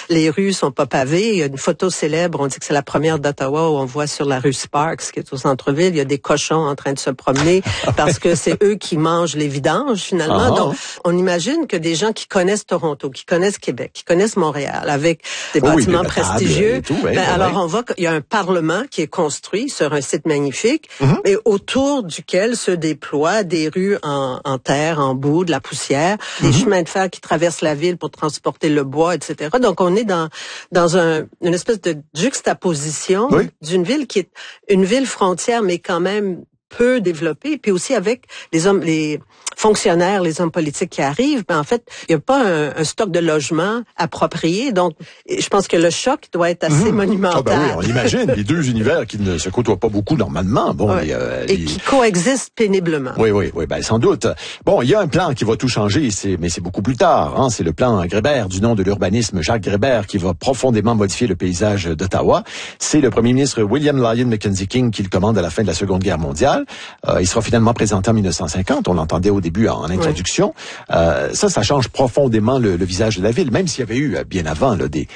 les rues sont pas pavées. Il y a une photo célèbre, on dit que c'est la première d'Ottawa où on voit sur la rue Sparks, qui est au centre-ville, il y a des cochons en train de se promener parce que c'est eux qui mangent les vidanges finalement. Donc, on imagine que des gens qui connaissent Toronto, qui connaissent Québec, qui connaissent Montréal, avec des bâtiments prestigieux, alors on voit qu'il y a un parlement qui est construit sur un site magnifique, mais autour duquel se déploient des rues en terre, en boue, de la poussière, des chemins de fer qui traversent la ville pour transporter le bois, etc. Donc, on est dans une espèce de juxtaposition d'une ville qui est une ville frontière, mais quand même peu développée, puis aussi avec les fonctionnaires, les hommes politiques qui arrivent, en fait, il n'y a pas un stock de logements approprié. Donc, je pense que le choc doit être assez monumental. Ah oui, on imagine les deux univers qui ne se côtoient pas beaucoup normalement. Bon, et qui coexistent péniblement. Oui, sans doute. Bon, il y a un plan qui va tout changer, mais c'est beaucoup plus tard. Hein. C'est le plan Grébert, du nom de l'urbanisme Jacques Grébert, qui va profondément modifier le paysage d'Ottawa. C'est le premier ministre William Lyon Mackenzie King qui le commande à la fin de la Seconde Guerre mondiale. Il sera finalement présenté en 1950. On l'entendait au début en introduction. Ça change profondément le visage de la ville, même s'il y avait eu bien avant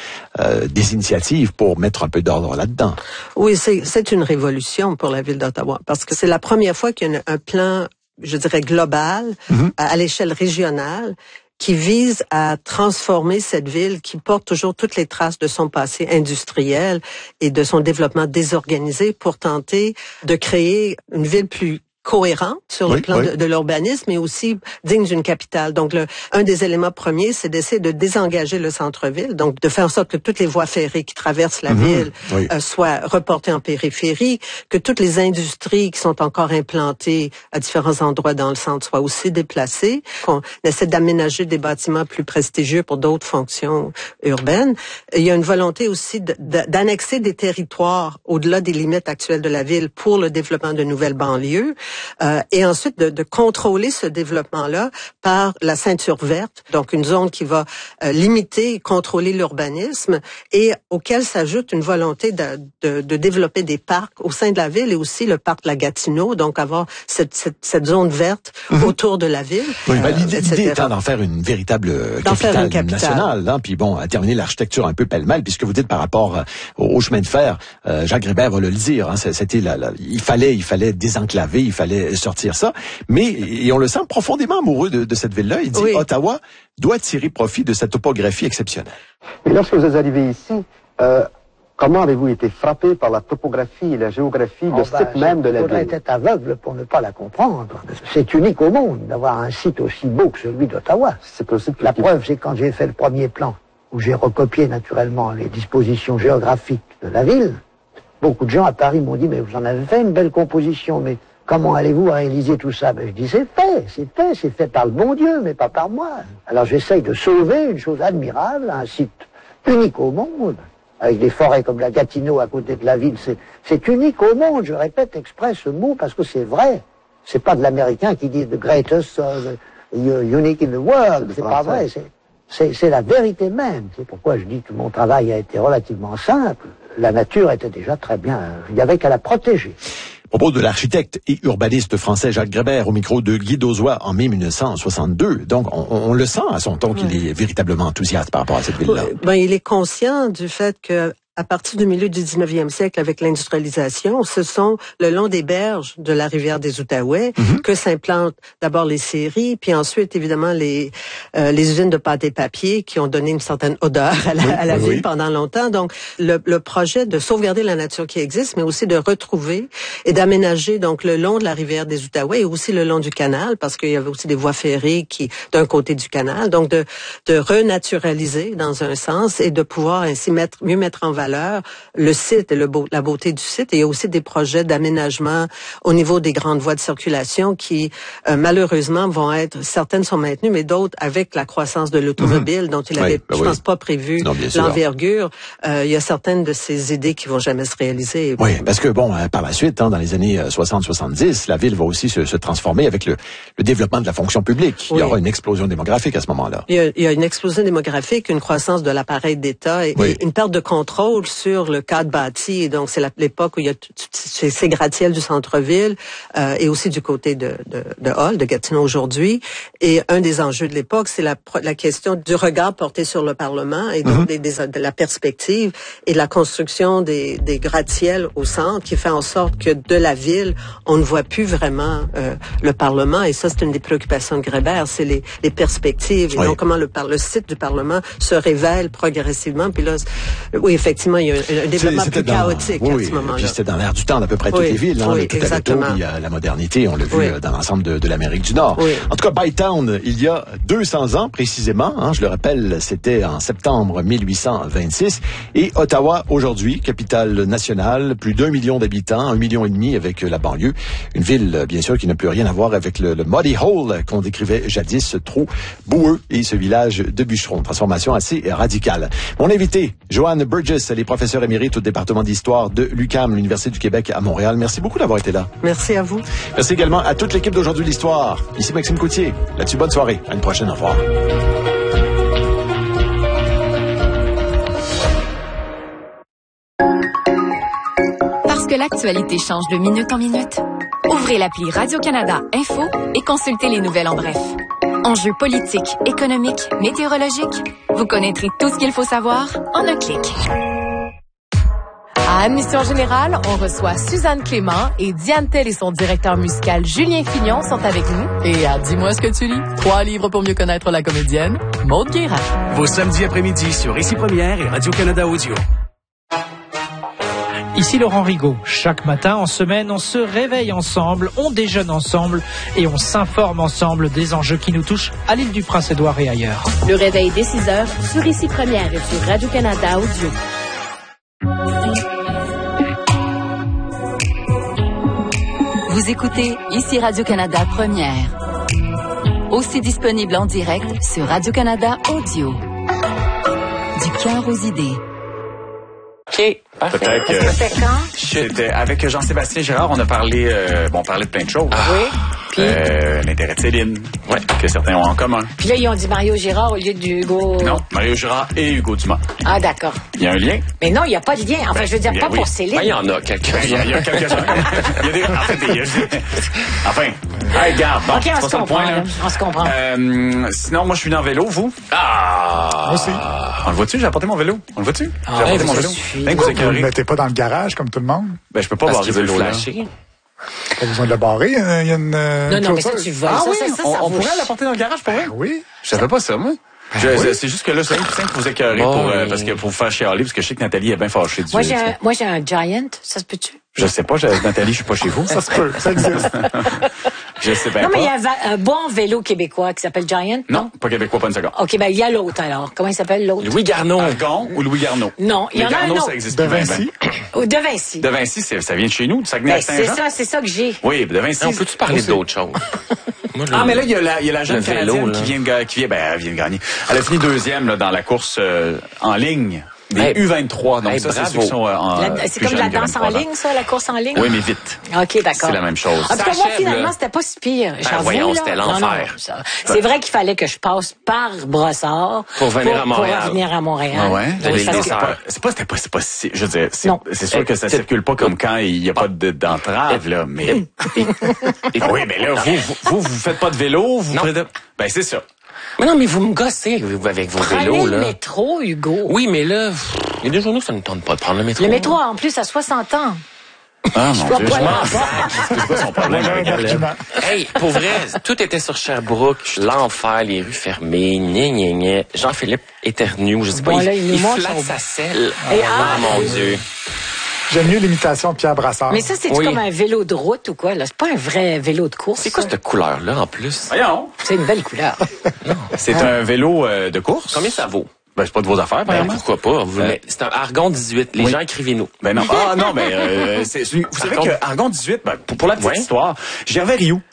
des initiatives pour mettre un peu d'ordre là-dedans. Oui, c'est une révolution pour la ville d'Ottawa, parce que c'est la première fois qu'il y a un plan, je dirais, global, à l'échelle régionale, qui vise à transformer cette ville qui porte toujours toutes les traces de son passé industriel et de son développement désorganisé pour tenter de créer une ville plus cohérente sur le plan de l'urbanisme, mais aussi digne d'une capitale. Donc, un des éléments premiers, c'est d'essayer de désengager le centre-ville, donc de faire en sorte que toutes les voies ferrées qui traversent la ville soient reportées en périphérie, que toutes les industries qui sont encore implantées à différents endroits dans le centre soient aussi déplacées, qu'on essaie d'aménager des bâtiments plus prestigieux pour d'autres fonctions urbaines. Il y a une volonté aussi d'annexer des territoires au-delà des limites actuelles de la ville pour le développement de nouvelles banlieues. Et ensuite de contrôler ce développement-là par la ceinture verte, donc une zone qui va limiter et contrôler l'urbanisme et auquel s'ajoute une volonté de développer des parcs au sein de la ville et aussi le parc de la Gatineau, donc avoir cette zone verte autour de la ville. Oui, l'idée étant d'en faire une véritable capitale nationale, hein, puis bon, à terminer l'architecture un peu pêle-mêle, puisque vous dites par rapport au chemin de fer, Jacques Grébert va le dire, hein, c'était il fallait désenclaver, il fallait sortir ça, mais et on le sent profondément amoureux de cette ville-là. Il dit Ottawa doit tirer profit de cette topographie exceptionnelle. Et lorsque vous êtes arrivé ici, comment avez-vous été frappé par la topographie et la géographie de ce site même de la ville? On était aveugle pour ne pas la comprendre. C'est unique au monde d'avoir un site aussi beau que celui d'Ottawa. C'est possible. La preuve, c'est quand j'ai fait le premier plan, où j'ai recopié naturellement les dispositions géographiques de la ville. Beaucoup de gens à Paris m'ont dit, mais vous en avez fait une belle composition, mais comment allez-vous réaliser tout ça? Ben, je dis, c'est fait par le bon Dieu, mais pas par moi. Alors j'essaye de sauver une chose admirable, un site unique au monde, avec des forêts comme la Gatineau à côté de la ville. C'est unique au monde, je répète exprès ce mot, parce que c'est vrai. C'est pas de l'américain qui dit the greatest, unique in the world. C'est pas vrai, c'est la vérité même. C'est pourquoi je dis que mon travail a été relativement simple. La nature était déjà très bien, il n'y avait qu'à la protéger. Propos de l'architecte et urbaniste français Jacques Grébert au micro de Guy Dozois en mai 1962. Donc, on le sent à son ton qu'il est véritablement enthousiaste par rapport à cette ville-là. Il est conscient du fait que à partir du milieu du 19e siècle, avec l'industrialisation, ce sont le long des berges de la rivière des Outaouais que s'implantent d'abord les scieries, puis ensuite, évidemment, les usines de pâte et papier qui ont donné une certaine odeur à la ville pendant longtemps. Donc, le projet de sauvegarder la nature qui existe, mais aussi de retrouver et d'aménager donc le long de la rivière des Outaouais et aussi le long du canal, parce qu'il y avait aussi des voies ferrées qui d'un côté du canal, donc de renaturaliser dans un sens et de pouvoir ainsi mieux mettre en valeur le site et la beauté du site. Et il y a aussi des projets d'aménagement au niveau des grandes voies de circulation qui, malheureusement, certaines sont maintenues, mais d'autres, avec la croissance de l'automobile, dont il avait, je pense, pas prévu l'envergure, il y a certaines de ces idées qui vont jamais se réaliser. Oui, parce que par la suite, dans les années 60-70, la ville va aussi se transformer avec le développement de la fonction publique. Il y aura une explosion démographique à ce moment-là. Il y a une explosion démographique, une croissance de l'appareil d'État et une perte de contrôle contrôle sur le cadre bâti. Et donc, c'est l'époque où il y a ces gratte-ciels du centre-ville et aussi du côté de Hull, de Gatineau aujourd'hui. Et un des enjeux de l'époque, c'est la question du regard porté sur le Parlement et donc de la perspective et de la construction des gratte-ciels au centre qui fait en sorte que de la ville, on ne voit plus vraiment le Parlement. Et ça, c'est une des préoccupations de Grébert, c'est les perspectives. Et donc, comment le site du Parlement se révèle progressivement. Puis là, oui, effectivement, il y a un développement plus chaotique à ce moment-là. Puis c'était dans l'air du temps d'à peu près toutes les villes. Oui, tout à l'auto, puis la modernité, on l'a vu dans l'ensemble de l'Amérique du Nord. Oui. En tout cas, Bytown, il y a 200 ans précisément, je le rappelle, c'était en septembre 1826. Et Ottawa, aujourd'hui, capitale nationale, plus d'1 million d'habitants, 1,5 million avec la banlieue. Une ville, bien sûr, qui n'a plus rien à voir avec le Muddy Hole qu'on décrivait jadis, ce trou boueux et ce village de bûcherons. Transformation assez radicale. Mon invité, Joanne Burgess, elle est professeure émérite au département d'histoire de l'UQAM, l'Université du Québec à Montréal. Merci beaucoup d'avoir été là. Merci à vous. Merci également à toute l'équipe d'Aujourd'hui l'Histoire. Ici Maxime Coutier. Là-dessus, bonne soirée. À une prochaine. Au revoir. Parce que l'actualité change de minute en minute, ouvrez l'appli Radio-Canada Info et consultez les nouvelles en bref. Enjeux politiques, économiques, météorologiques, vous connaîtrez tout ce qu'il faut savoir en un clic. À Admission Générale, on reçoit Suzanne Clément et Diane Tell et son directeur musical Julien Fignon sont avec nous. Et à Dis-moi ce que tu lis, 3 livres pour mieux connaître la comédienne, Maude Guérin. Vos samedis après-midi sur Ici Première et Radio-Canada Audio. Ici Laurent Rigaud. Chaque matin, en semaine, on se réveille ensemble, on déjeune ensemble et on s'informe ensemble des enjeux qui nous touchent à l'île du Prince-Édouard et ailleurs. Le réveil dès 6h sur Ici Première et sur Radio-Canada Audio. Vous écoutez Ici Radio-Canada Première. Aussi disponible en direct sur Radio-Canada Audio. Du cœur aux idées. OK, parfait. Peut-être que C'était quand? c'était avec Jean-Sébastien Girard, on a parlé, on parlait de plein de choses. Oui. Puis? L'intérêt de Céline, que certains ont en commun. Puis là, ils ont dit Mario Girard au lieu d'Hugo. Non, Mario Girard et Hugo Dumas. Ah, d'accord. Il y a un lien? Mais non, il n'y a pas de lien. Enfin, je veux dire, pas pour Céline. Ben, il y en a quelques-uns. Il y a quelques-uns. Il y a des... En fait, enfin, hey, garde. Bon, OK, on se comprend. Là. On se comprend. Sinon, moi, je suis venu en vélo, vous? Moi aussi. On le voit-tu? J'ai apporté mon vélo. On le voit-tu? J'ai apporté mon vélo. Vous ne le mettez pas dans le garage comme tout le monde? Ben, je peux pas barrer le vélo là. Pas besoin de le barrer. Il y a une. Non, mais ça, tu voles. Ah oui, ça on pourrait l'apporter dans le garage pour vrai? Oui. Je savais pas ça, moi. C'est juste que là, c'est simple pour vous écœurer parce que pour vous faire chialer, parce que je sais que Nathalie est bien fâchée du Moi, j'ai un Giant. Ça se peut-tu? Je sais pas, Nathalie, je suis pas chez vous. Ça se peut, ça existe. Je sais bien non, pas. mais il y a un bon vélo québécois qui s'appelle Giant. Non, pas québécois, pas une seconde. OK, ben il y a l'autre alors. Comment il s'appelle l'autre? Louis Garneau. Argon ou Louis Garneau? Non, il y en a un autre. Ça existe De plus, Vinci. De Vinci. De Vinci, ça vient de chez nous, de Saguenay-Lac-Saint-Jean. C'est ça que j'ai. Oui, de Vinci. On peut-tu parler d'autre chose? Ah, mais là, il y a la jeune Canadienne vélo, qui vient de gagner. Elle a fini deuxième là, dans la course en ligne. Des U23, donc ça, c'est ceux qui sont c'est comme la danse en ligne, ça, la course en ligne? Oui, mais vite. OK, d'accord. C'est la même chose. En tout cas, moi, finalement, c'était pas si pire. Voyons, c'était l'enfer. C'est vrai qu'il fallait que je passe par Brossard pour venir à Montréal. Pour revenir à Montréal. Ah ouais? C'était C'est pas si... Je veux dire, c'est sûr que ça circule pas comme quand il y a pas d'entrave, là, mais... Oui, mais là, vous faites pas de vélo, vous... Ben, c'est ça. Mais non, mais vous me gossez avec vos vélos, là. Le métro, Hugo. Oui, mais là, il y a des journaux, ça ne tente pas de prendre le métro. Le métro, en plus, à 60 ans. Ah, mon Dieu, c'est quoi son problème avec elle? Hey, pour vrai, tout était sur Sherbrooke, l'enfer, les rues fermées, gna. Jean-Philippe éternue, je sais pas, il flatte sa selle. Ah, mon Dieu. J'aime mieux l'imitation de Pierre Brassard. Mais ça, c'est comme un vélo de route ou quoi, là? C'est pas un vrai vélo de course. C'est quoi cette couleur-là, en plus? Voyons. C'est une belle couleur. Non. C'est un vélo de course? Combien ça vaut? Ben, c'est pas de vos affaires, par exemple. Pourquoi pas? C'est un Argon 18. Les gens, écrivez-nous. Ben non. Ah, non, mais, vous savez que Argon 18, ben, pour la petite histoire, Gervais Rioux,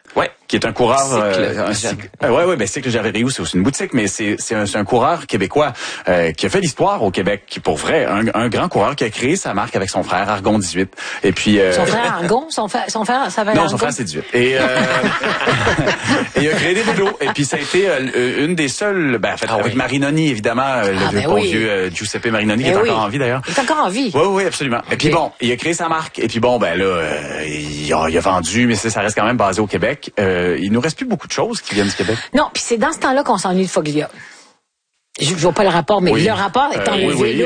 Ouais, qui est un coureur, Cycle Javériou, c'est aussi une boutique, mais c'est un coureur québécois qui a fait l'histoire au Québec, qui pour vrai un grand coureur qui a créé sa marque avec son frère Argon 18. Et puis son frère Argon, son frère s'appelle non, Argon? son frère c'est 18. Et il a créé des vélos. Et puis ça a été une des seules, avec Marinoni évidemment, vieux Giuseppe Marinoni qui est encore en vie d'ailleurs. Il est encore en vie. Oui, absolument. Okay. Et puis bon, il a créé sa marque. Et puis bon, il a vendu, mais ça reste quand même basé au Québec. Il nous reste plus beaucoup de choses qui viennent du Québec. Non, puis c'est dans ce temps-là qu'on s'ennuie de Foglia. Je vois pas le rapport, mais le rapport étant le vélo.